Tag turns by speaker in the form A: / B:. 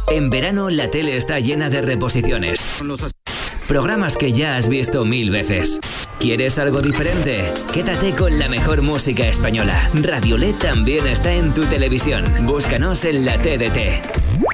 A: En verano la tele está llena de reposiciones. Programas que ya has visto 1000 veces. ¿Quieres algo diferente? Quédate con la mejor música española. Radio LED también está en tu televisión. Búscanos en la TDT.